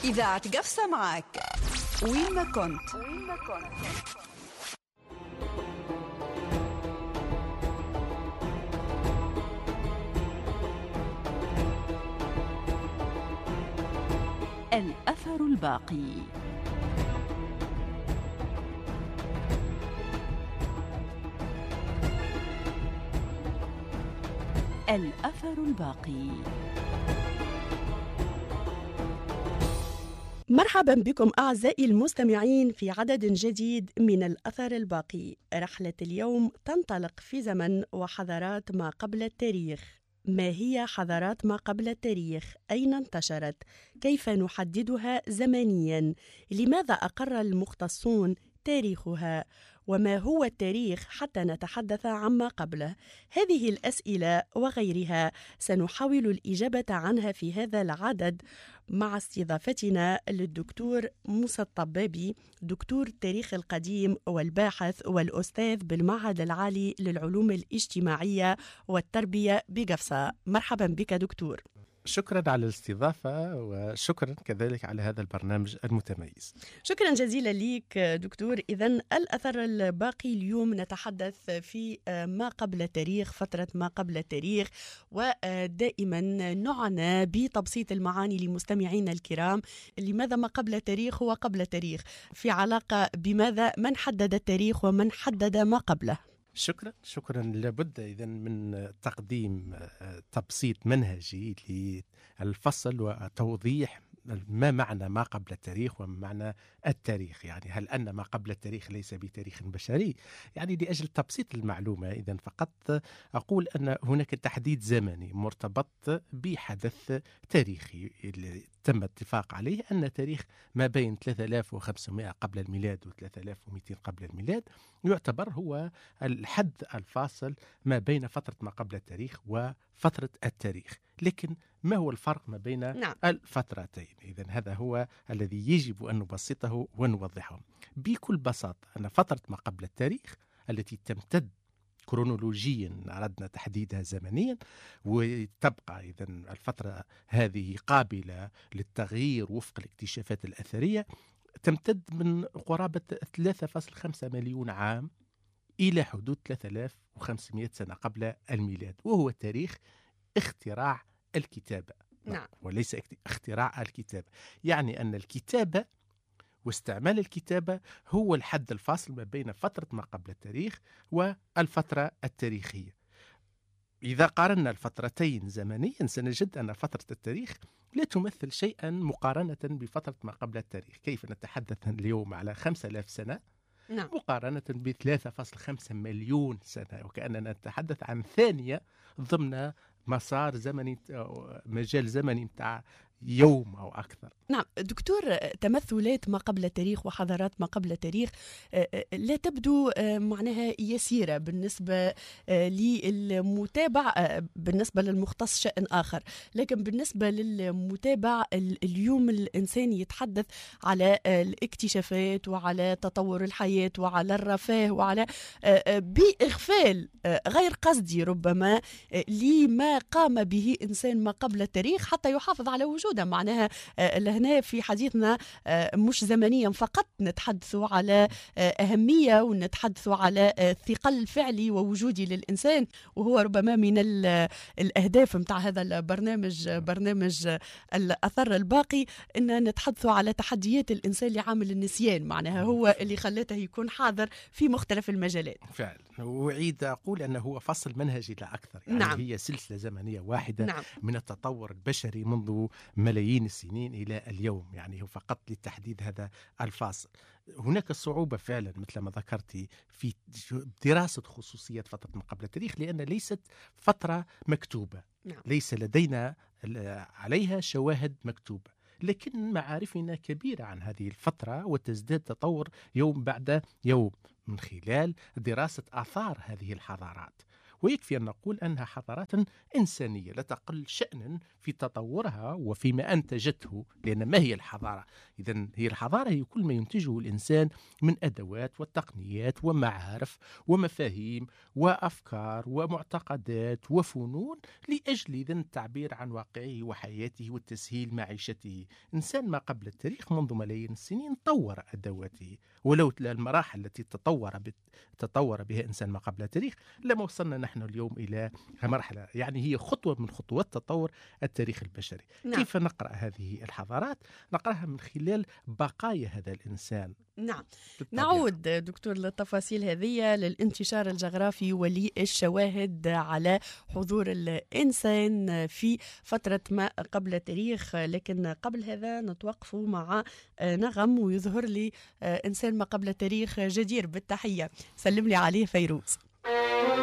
إذاعة قفصة معك وين ما كنت. الأثر الباقي. الأثر الباقي. مرحبا بكم أعزائي المستمعين في عدد جديد من الأثر الباقي. رحلة اليوم تنطلق في زمن وحضارات ما قبل التاريخ. ما هي حضارات ما قبل التاريخ؟ أين انتشرت؟ كيف نحددها زمنيا؟ لماذا أقر المختصون تاريخها؟ وما هو التاريخ حتى نتحدث عما قبله؟ هذه الأسئلة وغيرها سنحاول الإجابة عنها في هذا العدد مع استضافتنا للدكتور موسى الطبابي، دكتور التاريخ القديم والباحث والأستاذ بالمعهد العالي للعلوم الاجتماعية والتربية بقفصة. مرحبا بك دكتور. شكرا على الاستضافة وشكرا كذلك على هذا البرنامج المتميز. شكرا جزيلا لك دكتور. إذن الأثر الباقي اليوم نتحدث في ما قبل التاريخ، فترة ما قبل التاريخ، ودائما نعنى بتبسيط المعاني لمستمعينا الكرام. لماذا ما قبل التاريخ هو قبل التاريخ؟ في علاقة بماذا؟ من حدد التاريخ ومن حدد ما قبله؟ شكرا. لابد إذن من تقديم تبسيط منهجي للفصل وتوضيح ما معنى ما قبل التاريخ وما معنى التاريخ. يعني هل أن ما قبل التاريخ ليس بتاريخ بشري؟ يعني لأجل تبسيط المعلومة إذن فقط أقول أن هناك تحديد زمني مرتبط بحدث تاريخي تم الاتفاق عليه أن تاريخ ما بين 3500 قبل الميلاد و 3200 قبل الميلاد يعتبر هو الحد الفاصل ما بين فترة ما قبل التاريخ وفترة التاريخ. لكن ما هو الفرق ما بين الفترتين؟ إذن هذا هو الذي يجب أن نبسطه ونوضحه بكل بساطة. أن فترة ما قبل التاريخ التي تمتد كرونولوجيا أردنا تحديدها زمنيا وتبقى إذن الفترة هذه قابلة للتغيير وفق الاكتشافات الأثرية، تمتد من قرابة 3.5 مليون عام إلى حدود 3500 سنة قبل الميلاد، وهو تاريخ اختراع الكتابة. نعم. وليس اختراع الكتابة، يعني أن الكتابة واستعمال الكتابة هو الحد الفاصل ما بين فترة ما قبل التاريخ والفترة التاريخية. إذا قارنا الفترتين زمنيا سنجد أن فترة التاريخ لا تمثل شيئا مقارنة بفترة ما قبل التاريخ. كيف نتحدث اليوم على 5000 سنة مقارنة ب 3.5 مليون سنة، وكأننا نتحدث عن ثانية ضمن مسار زمني، مجال زمني متاع يوم أو أكثر. نعم دكتور، تمثلات ما قبل التاريخ وحضارات ما قبل التاريخ لا تبدو معناها يسيرة بالنسبة للمتابع، بالنسبة للمختص شأن آخر، لكن بالنسبة للمتابع اليوم الإنسان يتحدث على الاكتشافات وعلى تطور الحياة وعلى الرفاه وعلى بإغفال غير قصدي ربما لما قام به إنسان ما قبل التاريخ حتى يحافظ على وجوده. معناها لهنا في حديثنا مش زمنيا فقط نتحدث على أهمية ونتحدث على الثقل الفعلي ووجودي للإنسان، وهو ربما من الأهداف متاع هذا البرنامج، برنامج الأثر الباقي، أن نتحدث على تحديات الإنسان لعامل النسيان. معناها هو اللي خلته يكون حاضر في مختلف المجالات. فعلا، وأعيد أقول أنه هو فصل منهجي لا أكثر. يعني نعم. هي سلسلة زمنية واحدة. نعم. من التطور البشري منذ ملايين السنين إلى اليوم، يعني هو فقط لتحديد هذا الفاصل. هناك صعوبة فعلا مثل ما ذكرتي في دراسة خصوصيات فترة ما قبل التاريخ، لأن ليست فترة مكتوبة. نعم. ليس لدينا عليها شواهد مكتوبة، لكن معارفنا كبيرة عن هذه الفترة وتزداد تطور يوم بعد يوم من خلال دراسة آثار هذه الحضارات. ويكفي أن نقول أنها حضارات إنسانية لا تقل شأنا في تطورها وفيما أنتجته. لأن ما هي الحضارة؟ إذن هي الحضارة هي كل ما ينتجه الإنسان من أدوات وتقنيات ومعارف ومفاهيم وأفكار ومعتقدات وفنون لأجل إذن التعبير عن واقعه وحياته وتسهيل معيشته. إنسان ما قبل التاريخ منذ ملايين السنين طور أدواته، ولو المراحل التي تطور بها إنسان ما قبل التاريخ لما وصلنا نحن اليوم إلى مرحلة، يعني هي خطوة من خطوات تطور التاريخ البشري. نعم. كيف نقرأ هذه الحضارات؟ نقرأها من خلال بقايا هذا الإنسان. نعم. بالطبيعة. نعود دكتور للتفاصيل هذه، للانتشار الجغرافي وللشواهد على حضور الإنسان في فترة ما قبل التاريخ. لكن قبل هذا نتوقف مع نغم ويظهر لي إنسان ما قبل التاريخ جدير بالتحية. سلم لي عليه فيروز.